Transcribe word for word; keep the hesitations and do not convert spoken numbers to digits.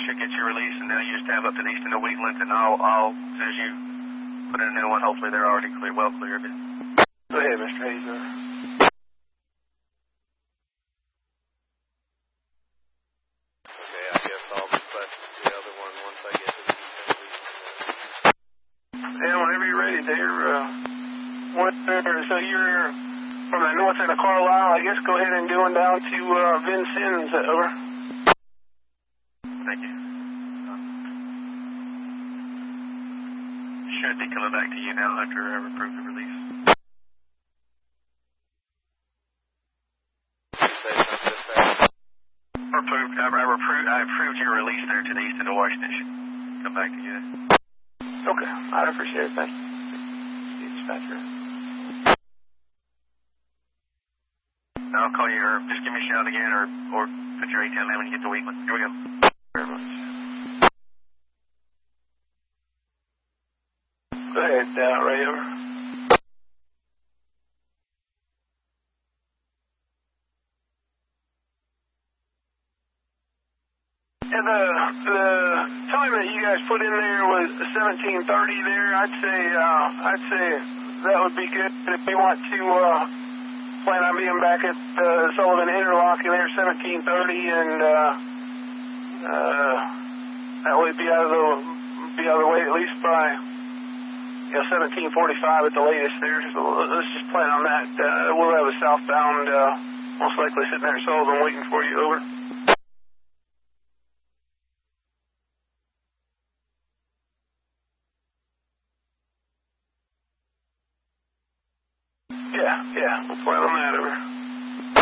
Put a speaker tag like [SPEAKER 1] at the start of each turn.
[SPEAKER 1] should get you released, and now you just have up to the east end of Wheatland, and I'll, I'll, as soon as you put in a new one, hopefully they're already clear, well cleared.
[SPEAKER 2] Go ahead, Mister Hayes.
[SPEAKER 3] Okay, I guess I'll dispatch the other one once I get to the east end of Wheatland.
[SPEAKER 2] And whenever you're ready there, uh, what, so you're from the north end of Carlisle, I guess, go ahead and going down to uh, Vincennes, over.
[SPEAKER 1] Thank you. Should be coming back to you now after I've approved the release. Approved, I, I, approved, I approved your release there to the east end of Washington. Should come back to you.
[SPEAKER 2] Okay, I appreciate it. Thank you. Dispatcher.
[SPEAKER 1] I'll call you, or just give me a shout again, or, or put your A T M in when you get to Wheatland. Here we go.
[SPEAKER 2] Very much. Go ahead, uh, Ray, over. And the, the time that you guys put in there was seventeen thirty there. I'd say, uh, I'd say that would be good if you want to, uh, plan on being back at uh, Sullivan Interlocking there seventeen thirty, and uh, uh, that would be out of the be out of the way at least by you know seventeen forty-five at the latest there. So let's just plan on that. Uh, we'll have a southbound uh, most likely sitting there at Sullivan waiting for you. Over. Yeah, yeah, we'll plan on that. Over.